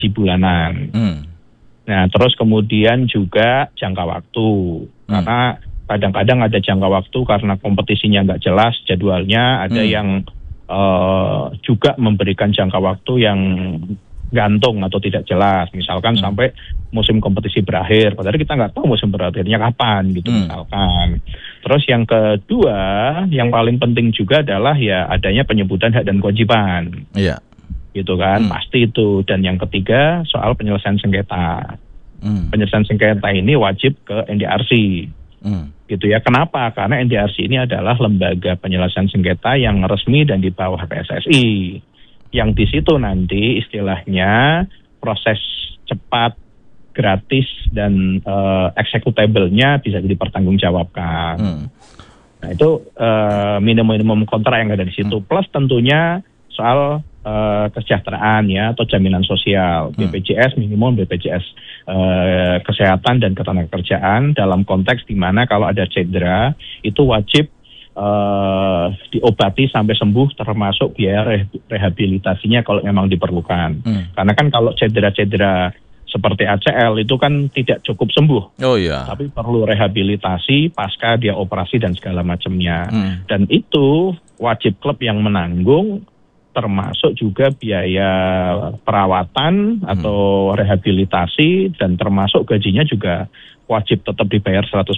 gaji bulanan. Nah, terus kemudian juga jangka waktu. Karena kadang-kadang ada jangka waktu karena kompetisinya nggak jelas jadwalnya, ada yang juga memberikan jangka waktu yang gantung atau tidak jelas. Misalkan sampai musim kompetisi berakhir, padahal kita nggak tahu musim berakhirnya kapan gitu misalkan. Terus yang kedua, yang paling penting juga adalah ya adanya penyebutan hak dan kewajiban. Iya. Gitu kan, pasti itu. Dan yang ketiga, soal penyelesaian sengketa. Penyelesaian sengketa ini wajib ke NDRC. Gitu ya. Kenapa? Karena NDRC ini adalah lembaga penyelesaian sengketa yang resmi dan di bawah PSSI. Yang di situ nanti istilahnya proses cepat, gratis, dan executable-nya bisa dipertanggungjawabkan. Nah itu minimum kontrak yang ada di situ. Plus tentunya soal kesejahteraan ya atau jaminan sosial, BPJS minimum, BPJS kesehatan dan ketenagakerjaan dalam konteks di mana kalau ada cedera itu wajib diobati sampai sembuh termasuk biaya rehabilitasinya kalau memang diperlukan. Karena kan kalau cedera-cedera seperti ACL itu kan tidak cukup sembuh. Oh iya. Tapi perlu rehabilitasi pasca dia operasi dan segala macamnya. Dan itu wajib klub yang menanggung, termasuk juga biaya perawatan atau rehabilitasi, dan termasuk gajinya juga wajib tetap dibayar 100%.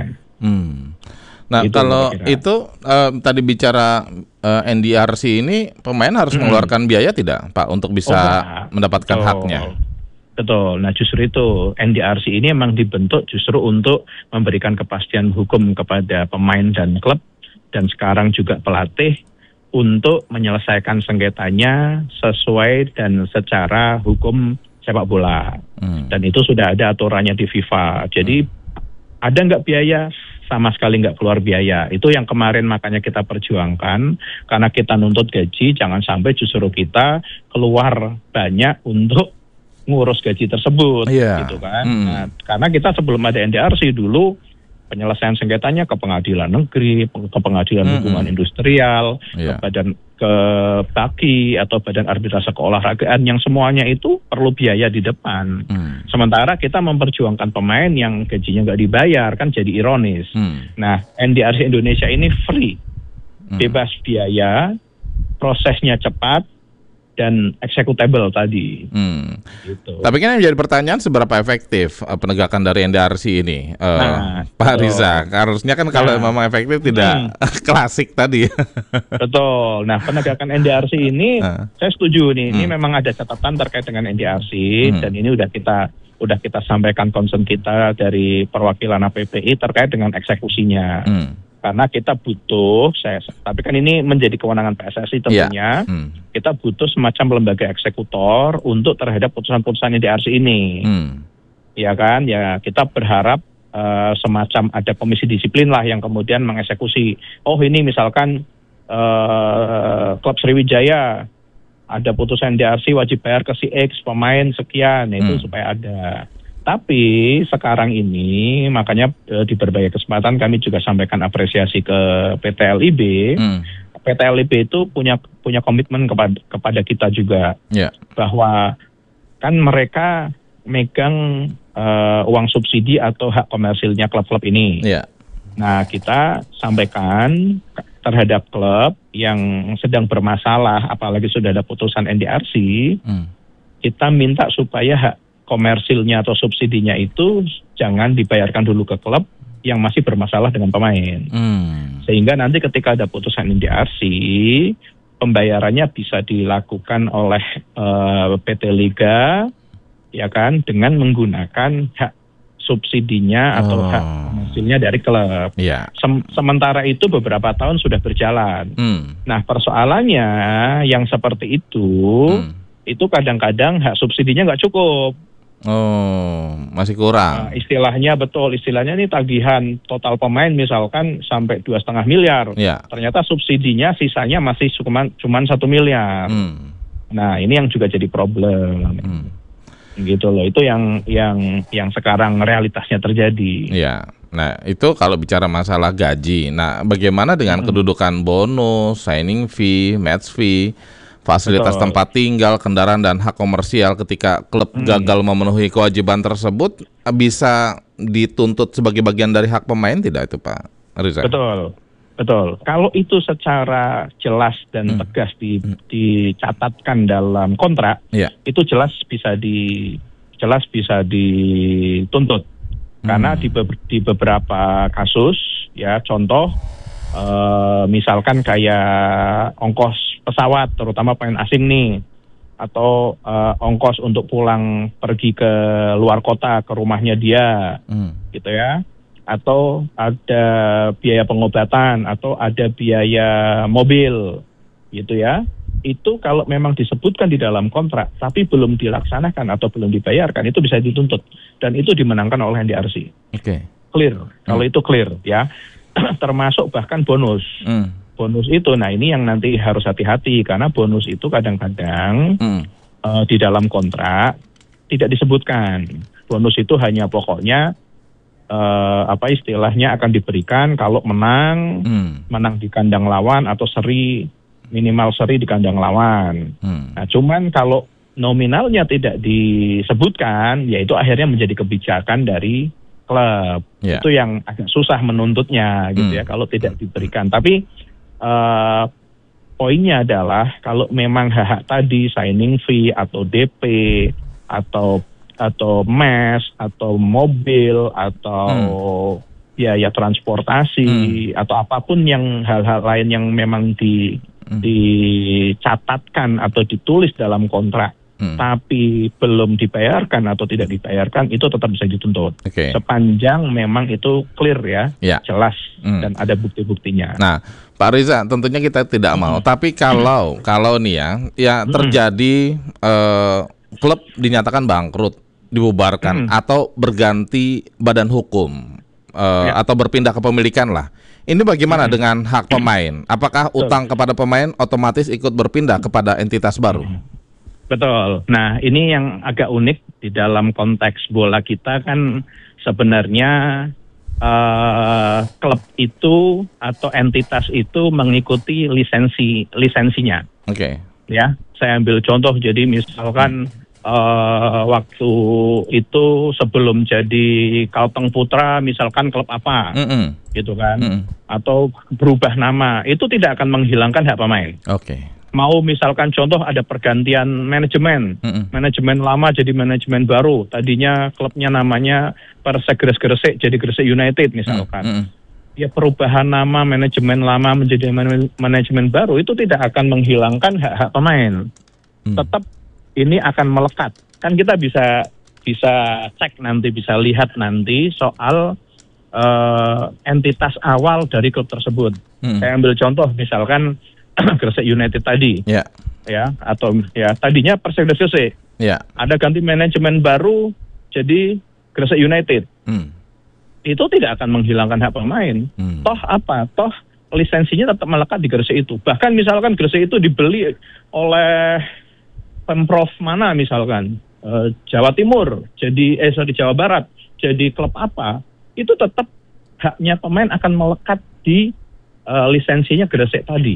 Nah, itu kalau itu tadi bicara NDRC ini, pemain harus mengeluarkan biaya tidak, Pak, untuk bisa mendapatkan haknya? Betul. Nah, justru itu NDRC ini memang dibentuk justru untuk memberikan kepastian hukum kepada pemain dan klub, dan sekarang juga pelatih untuk menyelesaikan sengketanya sesuai dan secara hukum sepak bola. Dan itu sudah ada aturannya di FIFA. Jadi ada nggak biaya? Sama sekali nggak keluar biaya. Itu yang kemarin makanya kita perjuangkan, karena kita nuntut gaji, jangan sampai justru kita keluar banyak untuk ngurus gaji tersebut, gitu kan. Nah, karena kita sebelum ada NDRC dulu, penyelesaian sengketanya ke pengadilan negeri, ke pengadilan hubungan industrial, ke BAKI atau Badan Arbitrase Keolahragaan, yang semuanya itu perlu biaya di depan. Sementara kita memperjuangkan pemain yang gajinya nggak dibayar, kan jadi ironis. Nah, NDRC Indonesia ini free, bebas biaya, prosesnya cepat, dan executable tadi. Gitu. Tapi kan yang jadi pertanyaan, seberapa efektif penegakan dari NDRC ini, Pak Riza? Harusnya kan kalau memang efektif tidak klasik tadi. Betul. Nah, penegakan NDRC ini saya setuju nih. Ini memang ada catatan terkait dengan NDRC, dan ini udah kita sampaikan concern kita dari perwakilan APPI terkait dengan eksekusinya. Karena kita butuh, tapi kan ini menjadi kewenangan PSSI tentunya, kita butuh semacam lembaga eksekutor untuk terhadap putusan-putusan NDRC ini. Ya kan, ya kita berharap semacam ada komisi disiplin lah yang kemudian mengeksekusi. Oh, ini misalkan klub Sriwijaya ada putusan NDRC wajib bayar ke si X pemain sekian, itu supaya ada. Tapi sekarang ini makanya di berbagai kesempatan kami juga sampaikan apresiasi ke PT LIB. PT LIB itu punya komitmen kepada kita juga, bahwa kan mereka megang uang subsidi atau hak komersilnya klub-klub ini. Nah, kita sampaikan terhadap klub yang sedang bermasalah, apalagi sudah ada putusan NDRC, kita minta supaya hak komersilnya atau subsidinya itu jangan dibayarkan dulu ke klub yang masih bermasalah dengan pemain. Sehingga nanti ketika ada putusan NDRC, pembayarannya bisa dilakukan oleh PT Liga, ya kan, dengan menggunakan hak subsidinya atau hak komersilnya dari klub. Sementara itu beberapa tahun sudah berjalan. Nah, persoalannya yang seperti itu kadang-kadang hak subsidinya nggak cukup. Masih kurang. Istilahnya ini tagihan total pemain misalkan sampai 2,5 miliar. Ternyata subsidinya sisanya masih cuma 1 miliar. Nah, ini yang juga jadi problem. Gitu loh. Itu yang sekarang realitasnya terjadi. Nah, itu kalau bicara masalah gaji. Nah, bagaimana dengan kedudukan bonus, signing fee, match fee? fasilitas tempat tinggal, kendaraan dan hak komersial ketika klub gagal memenuhi kewajiban tersebut bisa dituntut sebagai bagian dari hak pemain tidak itu Pak Riza? Betul. Kalau itu secara jelas dan tegas dicatatkan dalam kontrak, itu jelas bisa dituntut. Karena di beberapa kasus, ya contoh, misalkan kayak ongkos pesawat, terutama pemain asing nih, atau ongkos untuk pulang pergi ke luar kota ke rumahnya dia, gitu ya, atau ada biaya pengobatan atau ada biaya mobil, gitu ya. Itu kalau memang disebutkan di dalam kontrak tapi belum dilaksanakan atau belum dibayarkan, itu bisa dituntut dan itu dimenangkan oleh NDRC. Clear. Kalau itu clear ya. Termasuk bahkan bonus. Bonus itu, nah ini yang nanti harus hati-hati karena bonus itu kadang-kadang di dalam kontrak tidak disebutkan. Bonus itu hanya pokoknya istilahnya akan diberikan kalau menang di kandang lawan atau minimal seri di kandang lawan. Nah, cuman kalau nominalnya tidak disebutkan, ya itu akhirnya menjadi kebijakan dari klub. Itu yang agak susah menuntutnya gitu ya kalau tidak diberikan. Tapi poinnya adalah kalau memang hak tadi signing fee atau DP atau mes atau mobil atau biaya transportasi atau apapun yang hal-hal lain yang memang dicatatkan atau ditulis dalam kontrak tapi belum dibayarkan atau tidak dibayarkan, itu tetap bisa dituntut. Sepanjang memang itu clear ya. Jelas dan ada bukti-buktinya. Nah, Pak Riza, tentunya kita tidak mau. Tapi kalau nih ya terjadi klub dinyatakan bangkrut, dibubarkan atau berganti badan hukum atau berpindah kepemilikan lah. Ini bagaimana dengan hak pemain? Apakah utang kepada pemain otomatis ikut berpindah kepada entitas baru? Betul. Nah, ini yang agak unik di dalam konteks bola kita kan sebenarnya klub itu atau entitas itu mengikuti lisensinya. Ya, saya ambil contoh. Jadi misalkan waktu itu sebelum jadi Kalteng Putra, misalkan klub apa, gitu kan, atau berubah nama, itu tidak akan menghilangkan hak pemain. Mau misalkan contoh ada pergantian manajemen, manajemen lama jadi manajemen baru, tadinya klubnya namanya Persegres Gresik jadi Gresik United misalkan. Ya perubahan nama manajemen lama menjadi manajemen baru itu tidak akan menghilangkan hak-hak pemain. Tetap ini akan melekat. Kan kita bisa cek nanti, bisa lihat nanti soal entitas awal dari klub tersebut. Saya ambil contoh misalkan Gresik United tadi, ya, atau ya tadinya Persegres Gresik, ada ganti manajemen baru jadi Gresik United, itu tidak akan menghilangkan hak pemain. Toh lisensinya tetap melekat di Gresik itu. Bahkan misalkan Gresik itu dibeli oleh Pemprov mana misalkan Jawa Timur, Jawa Barat, jadi klub apa, itu tetap haknya pemain akan melekat di lisensinya Gresik tadi.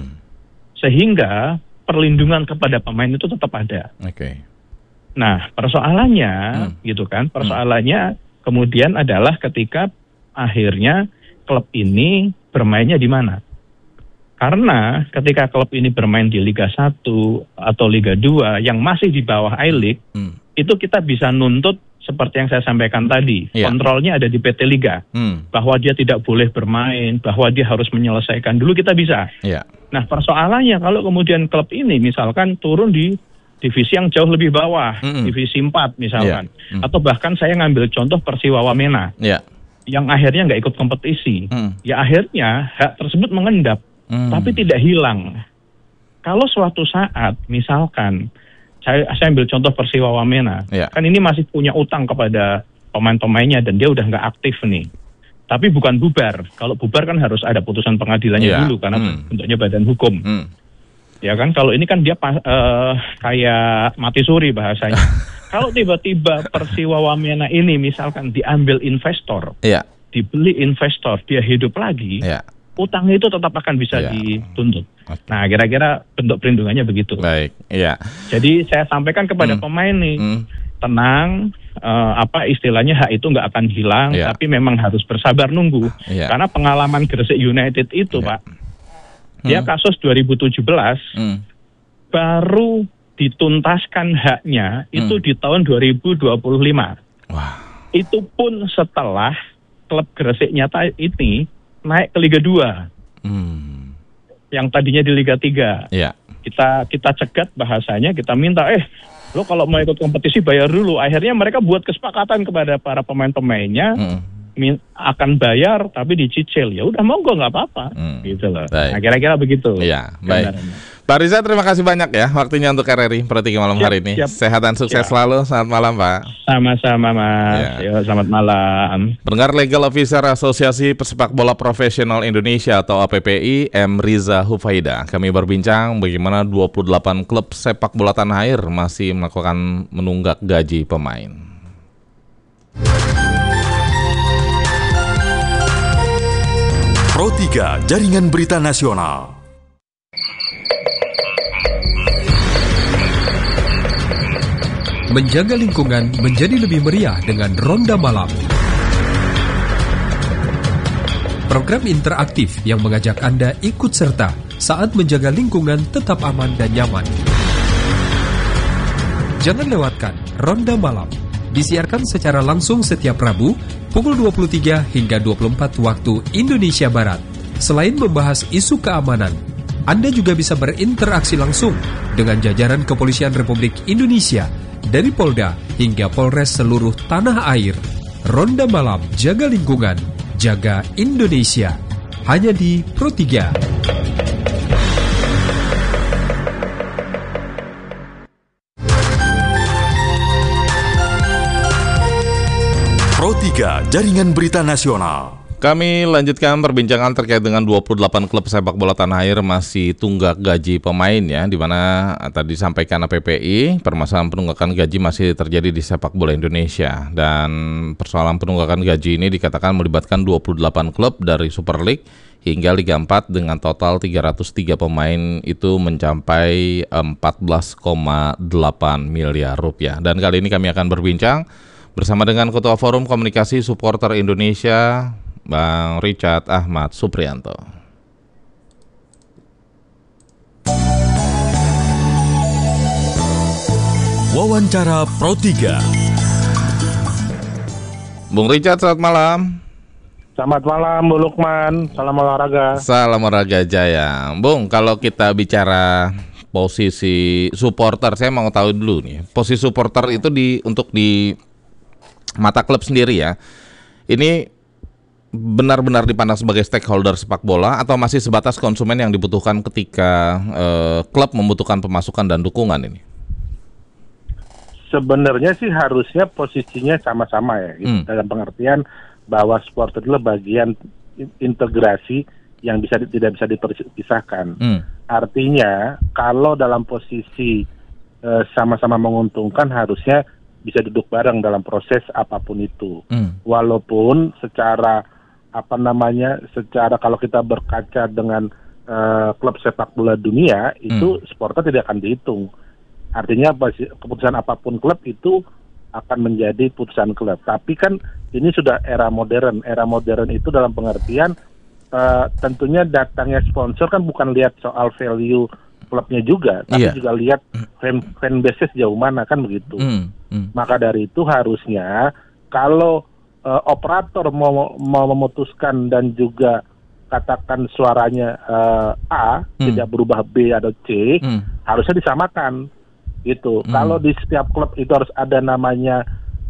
Sehingga perlindungan kepada pemain itu tetap ada. Nah, persoalannya gitu kan, persoalannya kemudian adalah ketika akhirnya klub ini bermainnya di mana? Karena ketika klub ini bermain di Liga 1 atau Liga 2 yang masih di bawah I-League, itu kita bisa nuntut seperti yang saya sampaikan tadi. Kontrolnya ada di PT Liga. Bahwa dia tidak boleh bermain, bahwa dia harus menyelesaikan. Dulu kita bisa. Nah, persoalannya kalau kemudian klub ini misalkan turun di divisi yang jauh lebih bawah, divisi 4 misalkan. Atau bahkan saya ngambil contoh Persiwa Wamena. Yang akhirnya nggak ikut kompetisi. Ya akhirnya hak tersebut mengendap. Tapi tidak hilang. Kalau suatu saat misalkan saya ambil contoh Persiwa Wamena, kan ini masih punya utang kepada pemain-pemainnya dan dia udah nggak aktif nih. Tapi bukan bubar. Kalau bubar kan harus ada putusan pengadilannya dulu karena bentuknya badan hukum. Ya kan, kalau ini kan dia kayak mati suri bahasanya. Kalau tiba-tiba Persiwa Wamena ini misalkan diambil investor, dibeli investor, dia hidup lagi. utangnya itu tetap akan bisa dituntut. Nah, kira-kira bentuk perlindungannya begitu. Baik, iya. Jadi saya sampaikan kepada pemain nih, tenang, istilahnya hak itu nggak akan hilang, tapi memang harus bersabar nunggu. Karena pengalaman Gresik United itu, Pak, dia kasus 2017 baru dituntaskan haknya itu di tahun 2025. Wah. Itu pun setelah klub Gresik Nyata ini naik ke Liga 2. Yang tadinya di Liga 3. Iya. Kita cegat bahasanya, kita minta, lo kalau mau ikut kompetisi bayar dulu. Akhirnya mereka buat kesepakatan kepada para pemain-pemainnya, akan bayar tapi dicicil. Ya udah monggo, nggak apa-apa, gitu loh. Baik. Nah, kira-kira begitu. Iya, baik. Pak Riza, terima kasih banyak ya waktunya untuk RRI Pro 3 malam hari ini. Sehat dan sukses selalu. Selamat malam, Pak. Sama-sama, Mas. Yo, selamat malam. Pendengar, Legal Officer Asosiasi Pesepak Bola Profesional Indonesia atau APPI, M. Riza Hufaida. Kami berbincang bagaimana 28 klub sepak bola tanah air masih melakukan menunggak gaji pemain. Pro 3 Jaringan Berita Nasional. Menjaga lingkungan menjadi lebih meriah dengan Ronda Malam. Program interaktif yang mengajak Anda ikut serta saat menjaga lingkungan tetap aman dan nyaman. Jangan lewatkan Ronda Malam. Disiarkan secara langsung setiap Rabu pukul 23 hingga 24 waktu Indonesia Barat. Selain membahas isu keamanan, Anda juga bisa berinteraksi langsung dengan jajaran Kepolisian Republik Indonesia dari Polda hingga Polres seluruh tanah air. Ronda Malam, jaga lingkungan, jaga Indonesia. Hanya di Pro 3. Pro 3 Jaringan Berita Nasional. Kami lanjutkan perbincangan terkait dengan 28 klub sepak bola tanah air masih tunggak gaji pemain ya, di mana tadi disampaikan APPI permasalahan penunggakan gaji masih terjadi di sepak bola Indonesia, dan persoalan penunggakan gaji ini dikatakan melibatkan 28 klub dari Super League hingga Liga 4 dengan total 303 pemain itu mencapai 14,8 miliar rupiah. Dan kali ini kami akan berbincang bersama dengan Ketua Forum Komunikasi Supporter Indonesia, Bang Richard Ahmad Supriyanto. Wawancara Pro 3. Bung Richard, selamat malam. Selamat malam, Bu Lukman. Salam olahraga. Salam olahraga jaya. Bung, kalau kita bicara posisi supporter, saya mau tahu dulu nih. Posisi supporter itu untuk di mata klub sendiri ya. Ini benar-benar dipandang sebagai stakeholder sepak bola atau masih sebatas konsumen yang dibutuhkan ketika klub membutuhkan pemasukan dan dukungan ini? Sebenarnya sih harusnya posisinya sama-sama ya, gitu. Dalam pengertian bahwa supporter adalah bagian integrasi yang tidak bisa dipisahkan. Artinya kalau dalam posisi sama-sama menguntungkan, harusnya bisa duduk bareng dalam proses apapun itu. Walaupun secara kalau kita berkaca dengan klub sepak bola dunia, itu supporter tidak akan dihitung. Artinya keputusan apapun klub itu akan menjadi putusan klub. Tapi kan ini sudah era modern. Era modern itu dalam pengertian tentunya datangnya sponsor kan bukan lihat soal value klubnya juga, tapi juga lihat fanbase sejauh mana, kan begitu. Maka dari itu harusnya kalau operator mau memutuskan dan juga katakan suaranya A tidak berubah B atau C, harusnya disamakan gitu. Kalau di setiap klub itu harus ada namanya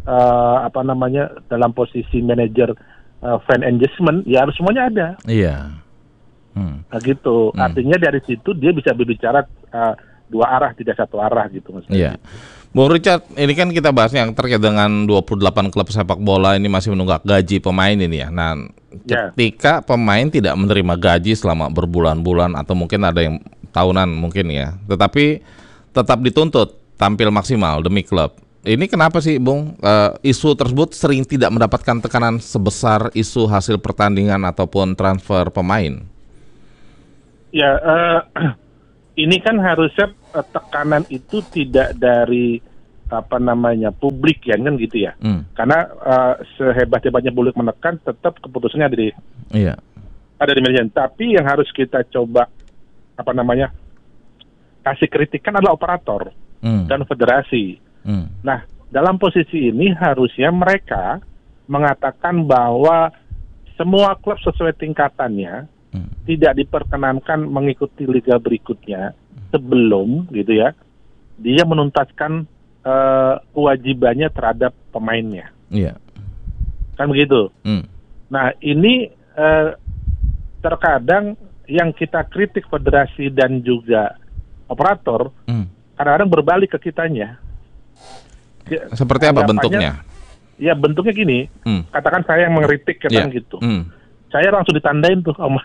dalam posisi manajer fan engagement, ya harus semuanya ada. Iya. Nah gitu. Artinya dari situ dia bisa berbicara dua arah, tidak satu arah gitu maksudnya. Iya. Bung Richard, ini kan kita bahas yang terkait dengan 28 klub sepak bola ini masih menunggak gaji pemain ini ya. Nah, ketika pemain tidak menerima gaji selama berbulan-bulan atau mungkin ada yang tahunan mungkin ya, tetapi tetap dituntut tampil maksimal demi klub. Ini kenapa sih, Bung? Isu tersebut sering tidak mendapatkan tekanan sebesar isu hasil pertandingan ataupun transfer pemain. Ya, ini kan harusnya tekanan itu tidak dari publik ya, kan gitu ya. Karena sehebat-hebatnya publik menekan, tetap keputusannya ada di manajemen. Tapi yang harus kita coba kasih kritikan adalah operator dan federasi. Nah, dalam posisi ini harusnya mereka mengatakan bahwa semua klub sesuai tingkatannya tidak diperkenankan mengikuti liga berikutnya sebelum gitu ya dia menuntaskan kewajibannya terhadap pemainnya. Kan begitu. Nah, ini terkadang yang kita kritik federasi dan juga operator kadang-kadang berbalik ke kitanya. Seperti apa bentuknya? Ya, bentuknya gini. Katakan saya yang mengkritik gitu. Saya langsung ditandain tuh sama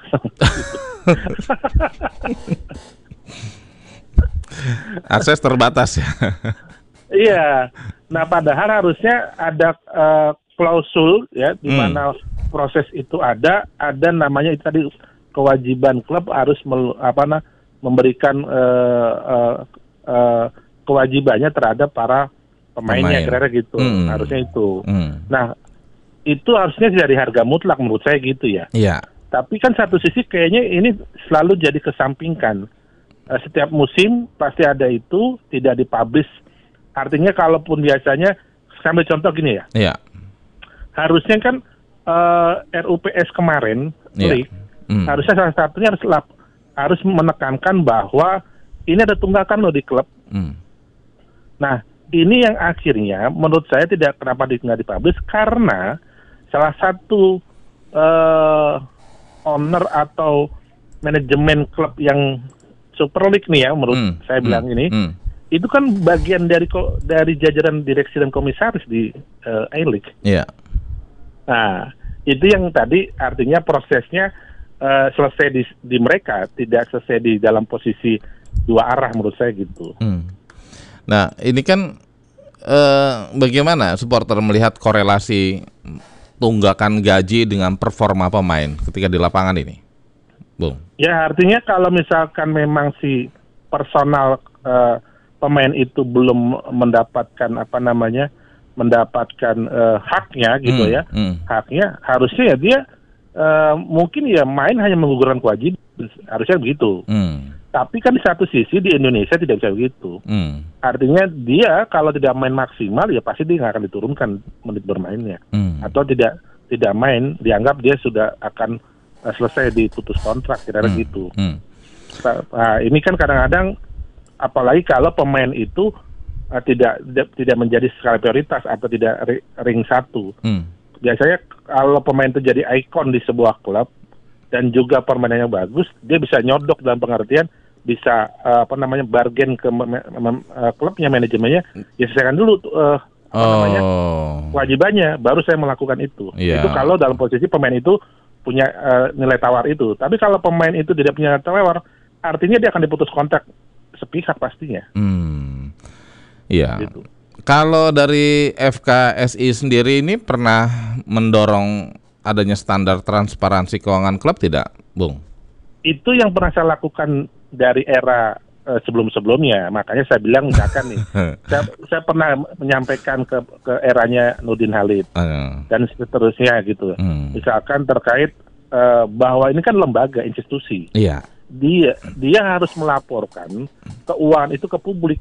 akses terbatas ya. Iya. Nah, padahal harusnya ada klausul ya di mana proses itu ada namanya itu tadi kewajiban klub harus memberikan kewajibannya terhadap para pemainnya, kira-kira gitu. Harusnya itu. Nah, itu harusnya dari harga mutlak menurut saya gitu ya. Iya. Tapi kan satu sisi kayaknya ini selalu jadi kesampingkan. Setiap musim pasti ada itu, tidak dipublish. Artinya kalaupun biasanya, saya ambil contoh gini ya. Iya. Harusnya kan RUPS kemarin, harusnya salah satunya harus menekankan bahwa ini ada tunggakan loh di klub. Nah, ini yang akhirnya menurut saya kenapa nggak dipublish, karena salah satu owner atau manajemen klub yang Super League nih ya, menurut saya bilang ini, itu kan bagian dari jajaran direksi dan komisaris di A-League. Iya. Nah, itu yang tadi artinya prosesnya selesai di mereka, tidak selesai di dalam posisi dua arah menurut saya gitu. Nah, ini kan bagaimana supporter melihat korelasi tunggakan gaji dengan performa pemain ketika di lapangan ini, Bung? Ya, artinya kalau misalkan memang si personal pemain itu belum mendapatkan haknya gitu ya, haknya harusnya ya dia mungkin ya main hanya menggugurkan kewajiban, harusnya begitu. Tapi kan di satu sisi di Indonesia tidak bisa begitu. Artinya dia kalau tidak main maksimal ya pasti dia nggak akan diturunkan menit bermainnya. Atau tidak main dianggap dia sudah akan selesai diputus kontrak, kira-kira gitu. Nah, ini kan kadang-kadang apalagi kalau pemain itu tidak menjadi skala prioritas atau tidak ring satu. Biasanya kalau pemain itu jadi ikon di sebuah klub dan juga permainannya bagus, dia bisa nyodok dalam pengertian bisa bargain ke klubnya, manajemennya, ya selesaikan dulu kewajibannya, baru saya melakukan itu. Itu kalau dalam posisi pemain itu punya nilai tawar itu. Tapi kalau pemain itu tidak punya nilai tawar, artinya dia akan diputus kontrak sepihak pastinya. Iya. Gitu. Kalau dari FKSI sendiri ini pernah mendorong adanya standar transparansi keuangan klub tidak, Bung? Itu yang pernah saya lakukan dari era sebelum-sebelumnya. Makanya saya bilang misalkan nih, saya pernah menyampaikan ke eranya Nurdin Halid dan seterusnya gitu. Misalkan terkait bahwa ini kan lembaga institusi. Iya. Dia harus melaporkan keuangan itu ke publik.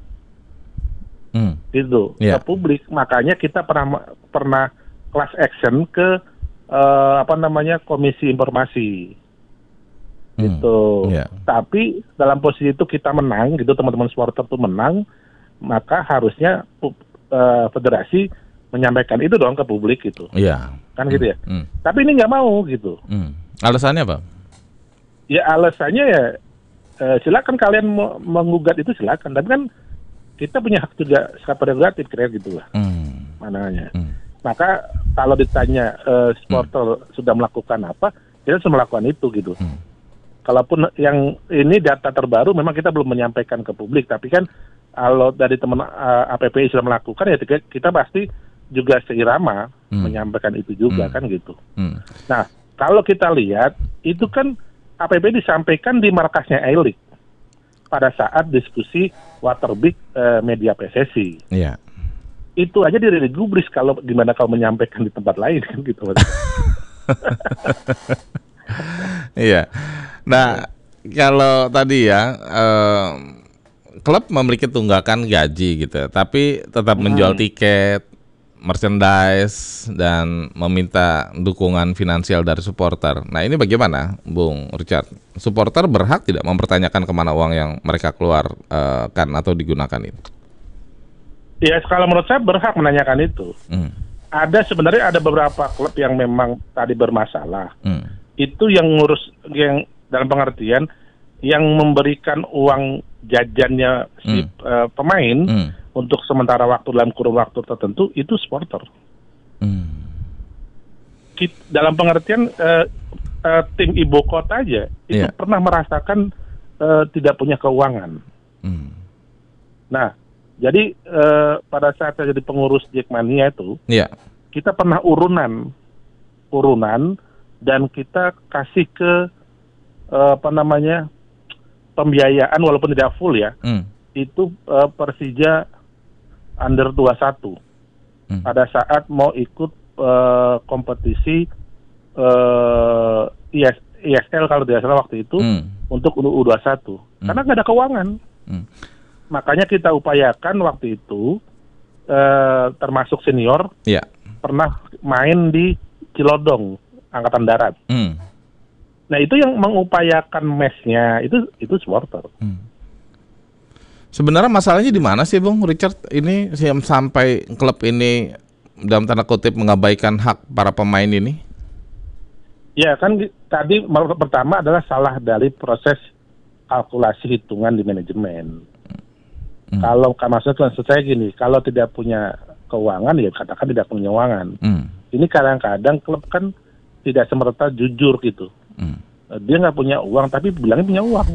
Gitu, ke publik. Makanya kita pernah class action ke Komisi Informasi. Gitu. Tapi dalam posisi itu kita menang gitu, teman-teman supporter itu menang, maka harusnya federasi menyampaikan itu dong ke publik gitu. Kan gitu ya. Tapi ini nggak mau gitu. Alasannya apa? Ya alasannya ya silakan kalian menggugat itu, silakan. Tapi kan kita punya hak juga, hak prerogatif kira gitulah. Mananya. Maka kalau ditanya supporter sudah melakukan apa, kita sudah melakukan itu gitu. Kalaupun yang ini data terbaru memang kita belum menyampaikan ke publik, tapi kan kalau dari teman APPI sudah melakukan ya kita pasti juga seirama menyampaikan itu juga kan gitu. Nah, kalau kita lihat itu kan APB disampaikan di markasnya A-League pada saat diskusi Waterbeek media PSSI. Iya. Itu aja digubris, kalau gimana kau menyampaikan di tempat lain kan gitu. Iya. Nah, kalau tadi ya klub memiliki tunggakan gaji gitu, tapi tetap menjual tiket, merchandise, dan meminta dukungan finansial dari supporter. Nah, ini bagaimana, Bung Richard? Supporter berhak tidak mempertanyakan kemana uang yang mereka keluarkan atau digunakan itu? Ya, kalau menurut saya berhak menanyakan itu. Sebenarnya ada beberapa klub yang memang tadi bermasalah. Itu yang ngurus, yang dalam pengertian yang memberikan uang jajannya si pemain untuk sementara waktu dalam kurun waktu tertentu, itu supporter. Dalam pengertian tim ibu kota aja itu pernah merasakan tidak punya keuangan. Nah, jadi pada saat saya jadi pengurus Jackmania itu, kita pernah urunan dan kita kasih ke pembiayaan walaupun tidak full ya. Itu Persija under 21 pada saat mau ikut kompetisi ISL kalau tidak salah waktu itu untuk U21 karena nggak ada keuangan. Makanya kita upayakan waktu itu termasuk senior pernah main di Cilodong Angkatan Darat. Nah, itu yang mengupayakan mesnya itu supporter. Sebenarnya masalahnya di mana sih, Bung Richard? Ini sampai klub ini dalam tanda kutip mengabaikan hak para pemain ini? Ya kan, tadi pertama adalah salah dari proses kalkulasi hitungan di manajemen. Kalau maksudnya saya gini, kalau tidak punya keuangan ya katakan tidak punya keuangan. Ini kadang-kadang klub kan tidak semerta jujur gitu. Dia nggak punya uang tapi bilangnya punya uang.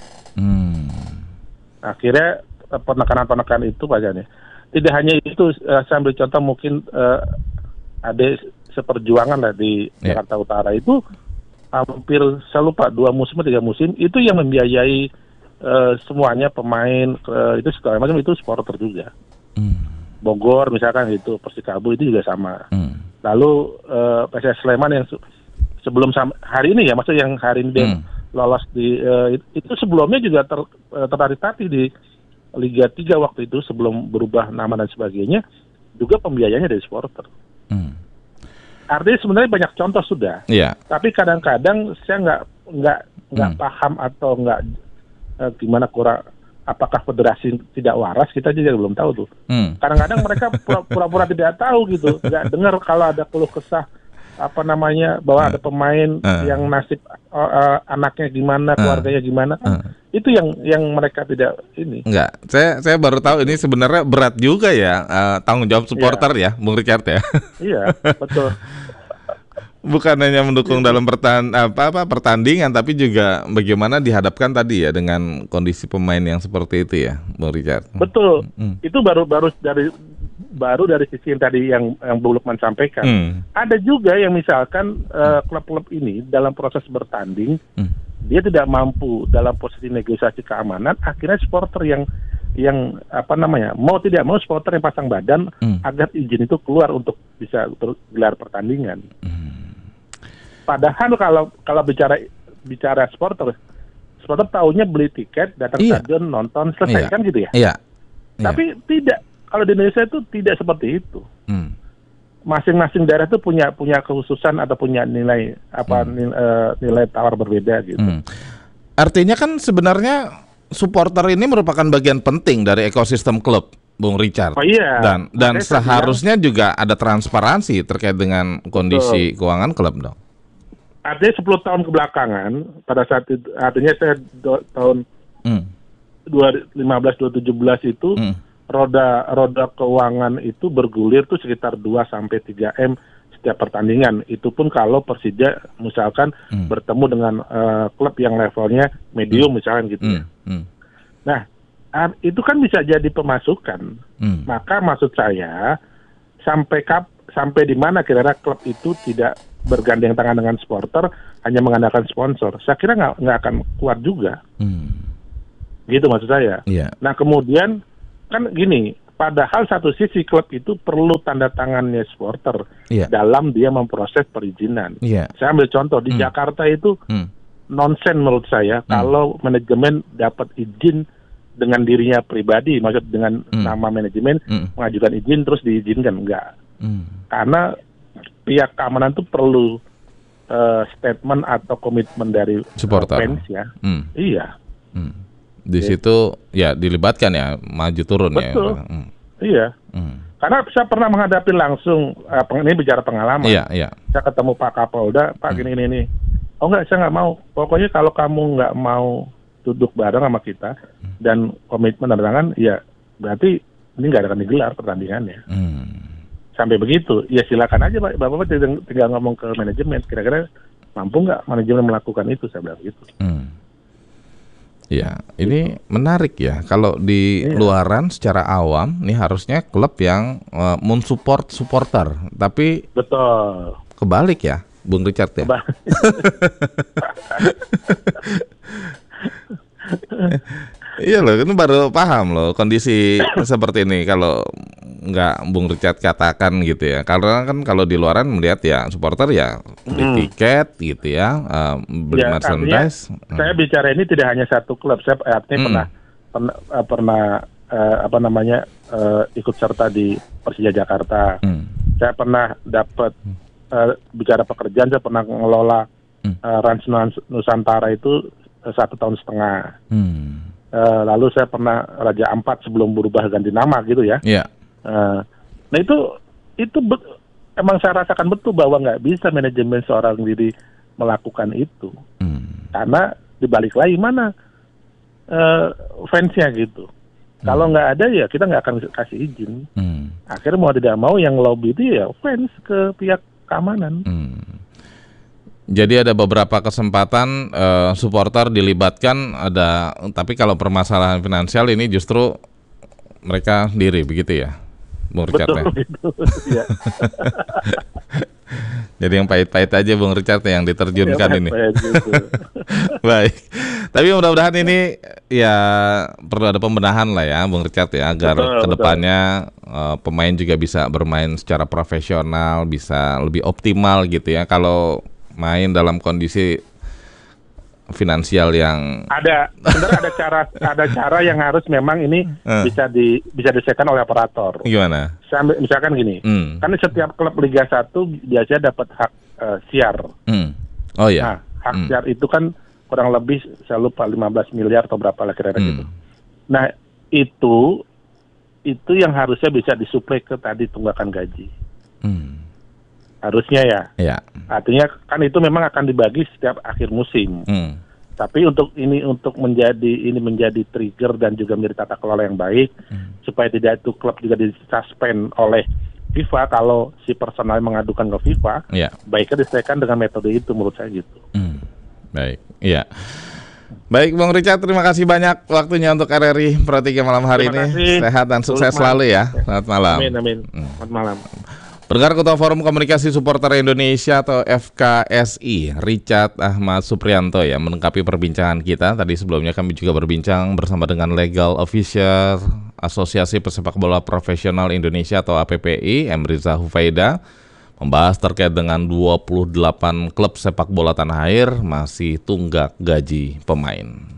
Akhirnya penekanan itu pacarnya. Tidak hanya itu, saya ambil contoh mungkin ada seperjuangan lah di Jakarta Utara itu hampir saya lupa 2 musim atau 3 musim itu yang membiayai semuanya pemain itu segala macam itu supporter juga. Bogor misalkan itu, Persikabo itu juga sama. Lalu PSS Sleman yang sebelum hari ini ya, maksudnya yang hari ini dia lolos di itu sebelumnya juga tertatih di Liga 3 waktu itu sebelum berubah nama dan sebagainya juga pembiayanya dari supporter. Artinya sebenarnya banyak contoh sudah. Tapi kadang-kadang saya nggak paham atau nggak gimana kurang, apakah federasi tidak waras, kita juga belum tahu tuh. Kadang-kadang mereka pura-pura tidak tahu gitu, nggak dengar kalau ada keluh kesah bahwa ada pemain yang nasib anaknya gimana, keluarganya gimana, itu yang mereka tidak ini. Enggak, saya baru tahu ini sebenarnya berat juga ya tanggung jawab supporter ya, Bung Richard ya. Iya, betul. Bukan hanya mendukung dalam pertandingan, tapi juga bagaimana dihadapkan tadi ya dengan kondisi pemain yang seperti itu ya, Bung Richard. Betul. Itu baru dari sisi yang tadi yang Bu Lukman sampaikan. Ada juga yang misalkan klub-klub ini dalam proses bertanding dia tidak mampu dalam posisi negosiasi keamanan, akhirnya supporter yang mau tidak mau supporter yang pasang badan agar izin itu keluar untuk bisa gelar pertandingan. Padahal kalau bicara supporter tahunya beli tiket, datang stadion, nonton, selesai kan gitu ya. Tapi tidak, kalau di Indonesia itu tidak seperti itu. Masing-masing daerah itu punya kekhususan atau punya nilai nilai tawar berbeda gitu. Artinya kan sebenarnya supporter ini merupakan bagian penting dari ekosistem klub, Bung Richard. Oh iya. Dan seharusnya juga ada transparansi terkait dengan kondisi keuangan klub dong. Artinya 10 tahun kebelakangan pada saat itu, artinya saya tahun 2015-2017 itu roda keuangan itu bergulir tuh sekitar 2-3 M setiap pertandingan. Itu pun kalau Persija misalkan bertemu dengan klub yang levelnya medium misalkan gitu ya. Nah, itu kan bisa jadi pemasukan. Maka maksud saya sampai di mana kira-kira klub itu tidak bergandeng tangan dengan supporter, hanya mengandalkan sponsor. Saya kira nggak akan kuat juga. Gitu maksud saya. Yeah. Nah kemudian kan gini, padahal satu sisi klub itu perlu tanda tangannya supporter dalam dia memproses perizinan. Saya ambil contoh di Jakarta itu nonsen menurut saya kalau manajemen dapat izin dengan dirinya pribadi, maksud dengan nama manajemen mengajukan izin terus diizinkan, enggak. Karena pihak keamanan itu perlu statement atau komitmen dari supporter, fans ya. Iya. Di situ ya dilibatkan ya, maju turun. Betul. Ya. Iya. Karena saya pernah menghadapi langsung, ini bicara pengalaman. Iya. Saya ketemu Pak Kapolda, Pak gini. Oh enggak, saya nggak mau. Pokoknya kalau kamu nggak mau duduk bareng sama kita dan komitmen tanda tangan, ya berarti ini nggak akan digelar pertandingannya. Sampai begitu, ya silakan aja Pak, Bapak tinggal ngomong ke manajemen, kira-kira mampu nggak manajemen melakukan itu, saya bilang gitu. Ya, ini menarik ya. Kalau di luaran secara awam, nih harusnya klub yang mensupport supporter, tapi betul. Kebalik ya, Bung Richard ya. Iya loh, ini baru paham loh kondisi seperti ini kalau nggak Bung Richard katakan gitu ya. Karena kan kalau di luaran melihat ya supporter ya beli tiket gitu ya, beli merchandise. Saya bicara ini tidak hanya satu klub. Saya artinya pernah ikut serta di Persija Jakarta. Saya pernah dapat bicara pekerjaan. Saya pernah ngelola Rans Nusantara itu 1,5 tahun. Lalu saya pernah Raja Ampat sebelum berubah ganti nama gitu ya. Nah itu emang saya rasakan betul bahwa nggak bisa manajemen seorang diri melakukan itu. Karena dibalik lagi mana fansnya gitu. Kalau nggak ada ya kita nggak akan kasih izin. Akhirnya mau tidak mau yang lobby itu ya fans ke pihak keamanan. Jadi ada beberapa kesempatan supporter dilibatkan, tapi kalau permasalahan finansial ini justru mereka sendiri begitu ya, Bung Richard. Betul. Ya. Jadi yang pahit-pahit aja Bung Richard yang diterjunkan ini. Gitu. Baik. Tapi mudah-mudahan ini ya perlu ada pembenahan lah ya Bung Richard ya, agar kedepannya pemain juga bisa bermain secara profesional, bisa lebih optimal gitu ya. Kalau main dalam kondisi finansial yang sebenarnya ada cara yang harus memang ini bisa diselesaikan oleh operator. Gimana? Misalkan gini, kan setiap klub Liga 1 biasanya dapat hak siar. Oh iya. Nah, hak siar itu kan kurang lebih saya lupa 15 miliar atau berapa lah kira-kira gitu. Nah, itu yang harusnya bisa disuplai ke tadi tunggakan gaji. Harusnya ya. Artinya kan itu memang akan dibagi setiap akhir musim. Tapi untuk menjadi trigger dan juga menjadi tata kelola yang baik supaya tidak itu klub juga disuspend oleh FIFA kalau si personal mengadukan ke FIFA, baiknya diselesaikan dengan metode itu menurut saya gitu. Baik. Iya. Baik Bung Richard, terima kasih banyak waktunya untuk RRI Pro 3 malam hari ini. Sehat dan sukses selalu ya. Selamat malam. Amin. Selamat malam. Pendengar, Ketua Forum Komunikasi Supporter Indonesia atau FKSI, Richard Ahmad Suprianto ya melengkapi perbincangan kita. Tadi sebelumnya kami juga berbincang bersama dengan Legal Officer Asosiasi Pesepak Bola Profesional Indonesia atau APPI, Emriza Hufaida, membahas terkait dengan 28 klub sepak bola tanah air masih tunggak gaji pemain.